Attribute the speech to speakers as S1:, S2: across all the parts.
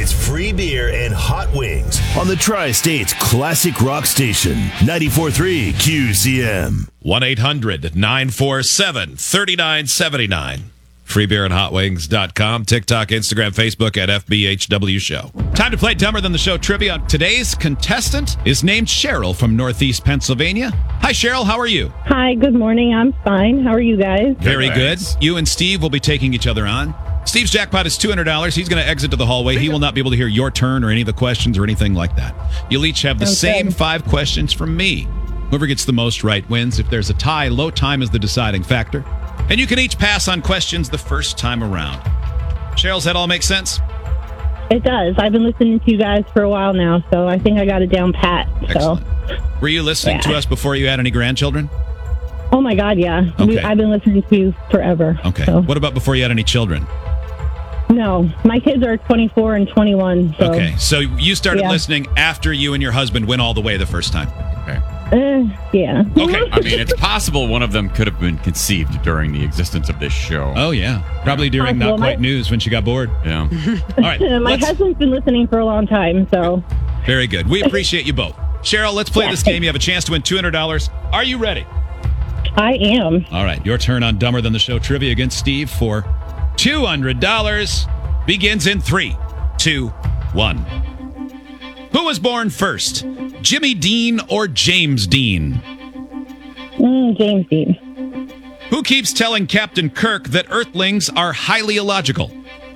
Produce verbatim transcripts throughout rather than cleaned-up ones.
S1: It's free beer and hot wings on the Tri-State's classic rock station, ninety-four point three Q C M.
S2: one eight hundred nine four seven three nine seven nine. free beer and hot wings dot com. TikTok, Instagram, Facebook at F B H W Show. Time to play Dumber Than the Show trivia. Today's contestant is named Cheryl from Northeast Pennsylvania. Hi, Cheryl. How are you?
S3: Hi, good morning. I'm fine. How are you guys?
S2: Very good. You and Steve will be taking each other on. Steve's jackpot is two hundred dollars. He's going to exit to the hallway. He will not be able to hear your turn or any of the questions or anything like that. You'll each have the
S3: Okay.
S2: same five questions from me. Whoever gets the most right wins. If there's a tie, low time is the deciding factor. And you can each pass on questions the first time around. Cheryl, does that all make sense?
S3: It does. I've been listening to you guys for a while now, so I think I got it down pat. So,
S2: Excellent. Were you listening
S3: Yeah.
S2: to us before you had any grandchildren?
S3: oh my God, yeah. We,
S2: Okay.
S3: I've been listening to you forever.
S2: Okay.
S3: So.
S2: What about before you had any children?
S3: No, my kids are twenty-four and twenty-one. So,
S2: Okay. So you started
S3: Yeah.
S2: listening after you and your husband went all the way the first time.
S4: Okay.
S3: Uh, yeah.
S2: Okay.
S4: I mean, it's possible one of them could have been conceived during the existence of this show.
S2: Oh, yeah. Probably during
S3: Possible.
S2: Not Quite
S3: My-
S2: News when she got bored.
S4: Yeah.
S2: All right.
S3: my
S2: let's-
S3: husband's been listening for a long time, so
S2: Very good. We appreciate you both. Cheryl, let's play
S3: Yeah.
S2: this game. You have a chance to win two hundred dollars. Are you ready?
S3: I am.
S2: All right. Your turn on Dumber Than the Show trivia against Steve for two hundred dollars. Begins in three, two, one. Who was born first? Jimmy Dean or James Dean?
S3: Mm, James Dean.
S2: Who keeps telling Captain Kirk that Earthlings are highly illogical?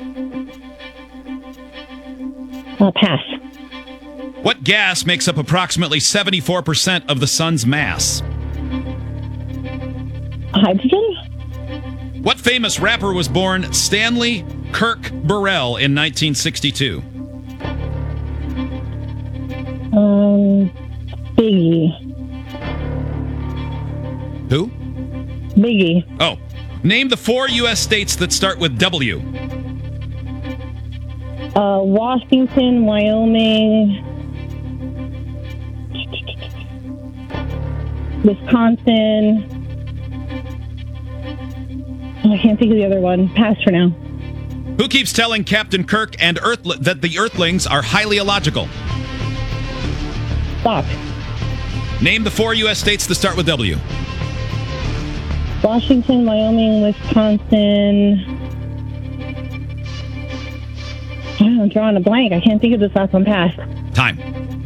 S3: Uh, pass.
S2: What gas makes up approximately seventy-four percent of the sun's mass?
S3: Hydrogen?
S2: What famous rapper was born Stanley Kirk Burrell in nineteen sixty-two?
S3: Um, Biggie.
S2: Who?
S3: Biggie.
S2: Oh. Name the four U S states that start with W.
S3: Uh, Washington, Wyoming, Wisconsin. Oh, I can't think of the other one. Pass for now.
S2: Who keeps telling Captain Kirk and Earth that the Earthlings are highly illogical?
S3: Stop.
S2: Name the four U S states that start with W.
S3: Washington, Wyoming, Wisconsin. I'm drawing a blank. I can't think of this last one. Pass.
S2: Time.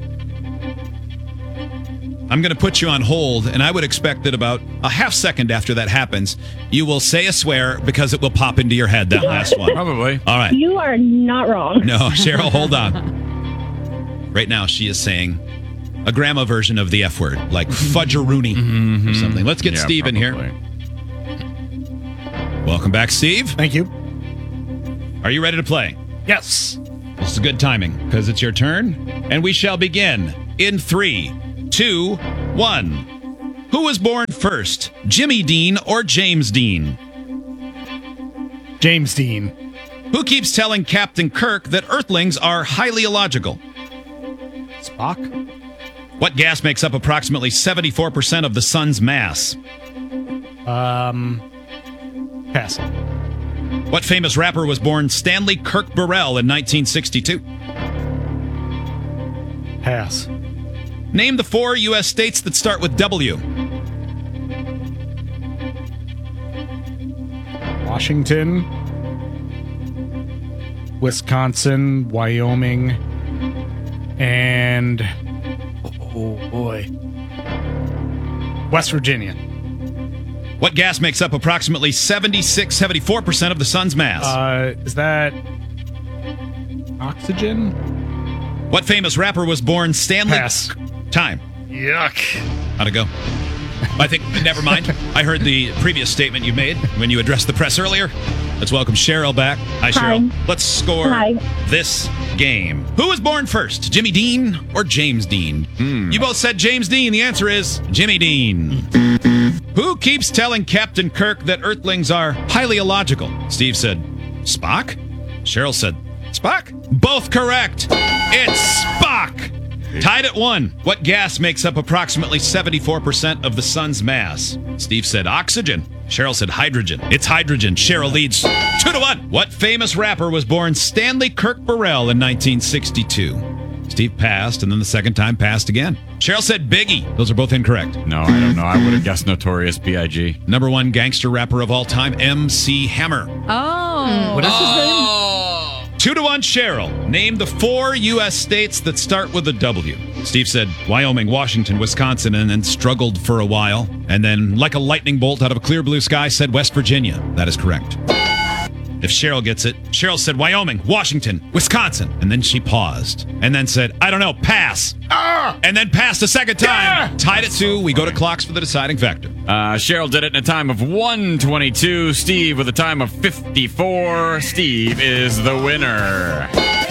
S2: I'm going to put you on hold, and I would expect that about a half second after that happens, you will say a swear because it will pop into your head, that last one.
S4: Probably.
S2: All right.
S3: You are not wrong.
S2: No, Cheryl, hold on. Right now, she is saying a grandma version of the F word, like fudgeroony
S4: Mm-hmm.
S2: or something. Let's get
S4: Yeah,
S2: Steve in here.
S4: probably.
S2: Welcome back, Steve.
S5: Thank you.
S2: Are you ready to play?
S5: Yes.
S2: This is good timing because it's your turn, and we shall begin in three, two, one. Who was born first, Jimmy Dean or James Dean?
S5: James Dean.
S2: Who keeps telling Captain Kirk that Earthlings are highly illogical?
S5: Spock.
S2: What gas makes up approximately seventy-four percent of the sun's mass?
S5: Um. Pass.
S2: What famous rapper was born Stanley Kirk Burrell in nineteen sixty-two?
S5: Pass.
S2: Name the four U S states that start with W.
S5: Washington, Wisconsin, Wyoming, and oh boy, West Virginia.
S2: What gas makes up approximately seventy-six, seventy-four percent of the sun's mass?
S5: Uh, is that oxygen?
S2: What famous rapper was born Stanley?
S5: Pass.
S2: Time.
S5: Yuck.
S2: How'd it go? I think, never mind. I heard the previous statement you made when you addressed the press earlier. Let's welcome Cheryl back. Hi, Cheryl.
S3: Hi.
S2: Let's score
S3: Hi.
S2: this game. Who was born first, Jimmy Dean or James Dean? You both said James Dean. The answer is Jimmy Dean. Who keeps telling Captain Kirk that Earthlings are highly illogical? Steve said, Spock? Cheryl said, Spock? Both correct. It's Spock. Tied at one. What gas makes up approximately seventy-four percent of the sun's mass? Steve said oxygen. Cheryl said hydrogen. It's hydrogen. Cheryl leads two to one. What famous rapper was born Stanley Kirk Burrell in nineteen sixty-two? Steve passed, and then the second time passed again. Cheryl said Biggie. Those are both incorrect.
S4: No, I don't know. I would have guessed Notorious B I G
S2: Number one gangster rapper of all time, M C Hammer.
S6: Oh.
S5: What is his name?
S2: Two to one, Cheryl. Name the four U S states that start with a W. Steve said Wyoming, Washington, Wisconsin, and then struggled for a while. And then, like a lightning bolt out of a clear blue sky, said West Virginia. That is correct. If Cheryl gets it, Cheryl said Wyoming, Washington, Wisconsin. And then she paused. And then said, I don't know, pass. Ah! And then passed a second time. Yeah! Tied at two. We go to clocks for the deciding factor.
S4: Uh, Cheryl did it in a time of one twenty-two. Steve with a time of fifty-four. Steve is the winner.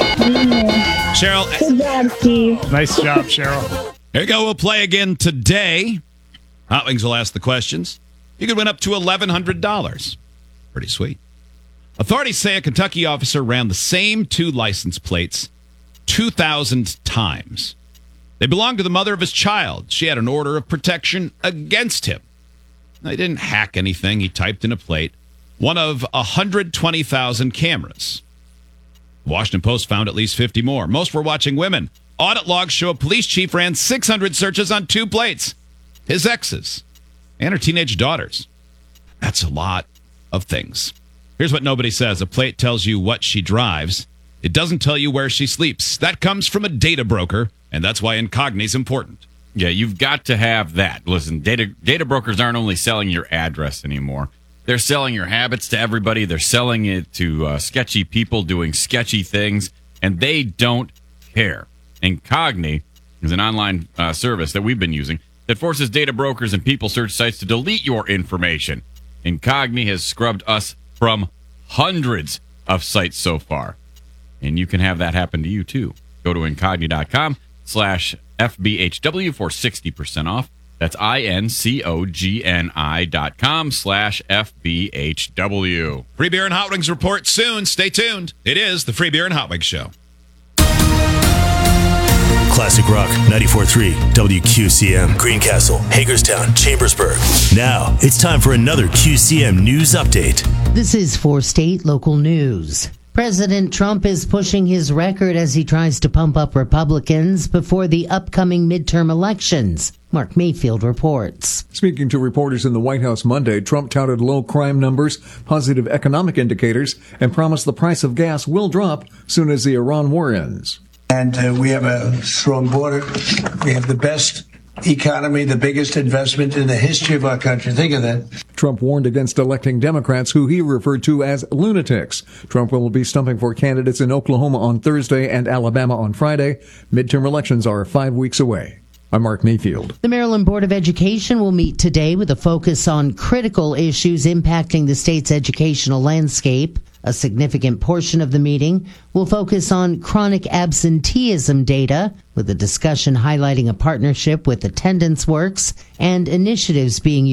S2: Cheryl.
S3: Good job, Steve.
S5: Nice job, Cheryl.
S2: Here you go. We'll play again today. Hot Wings will ask the questions. You could win up to eleven hundred dollars. Pretty sweet. Authorities say a Kentucky officer ran the same two license plates two thousand times. They belonged to the mother of his child. She had an order of protection against him. He didn't hack anything. He typed in a plate. One of one hundred twenty thousand cameras. The Washington Post found at least fifty more. Most were watching women. Audit logs show a police chief ran six hundred searches on two plates. His exes and her teenage daughters. That's a lot of things. Here's what nobody says. A plate tells you what she drives. It doesn't tell you where she sleeps. That comes from a data broker, and that's why Incogni is important.
S4: Yeah, you've got to have that. Listen, data data brokers aren't only selling your address anymore. They're selling your habits to everybody. They're selling it to uh, sketchy people doing sketchy things, and they don't care. Incogni is an online uh, service that we've been using that forces data brokers and people search sites to delete your information. Incogni has scrubbed us from hundreds of sites so far. And you can have that happen to you, too. Go to incogni.com slash FBHW for sixty percent off. That's I-N-C-O-G-N-I dot com slash F-B-H-W.
S2: Free Beer and Hot Wings report soon. Stay tuned. It is the Free Beer and Hot Wings Show.
S1: Classic Rock ninety-four point three W Q C M, Greencastle, Hagerstown, Chambersburg. Now it's time for another Q C M news update.
S7: This is for state local news. President Trump is pushing his record as he tries to pump up Republicans before the upcoming midterm elections. Mark Mayfield reports.
S8: Speaking to reporters in the White House Monday, Trump touted low crime numbers, positive economic indicators, and promised the price of gas will drop soon as the Iran war ends.
S9: And uh, we have a strong border. We have the best economy, the biggest investment in the history of our country. Think of that.
S8: Trump warned against electing Democrats who he referred to as lunatics. Trump will be stumping for candidates in Oklahoma on Thursday and Alabama on Friday. Midterm elections are five weeks away. I'm Mark Mayfield.
S7: The Maryland Board of Education will meet today with a focus on critical issues impacting the state's educational landscape. A significant portion of the meeting will focus on chronic absenteeism data, with a discussion highlighting a partnership with Attendance Works and initiatives being used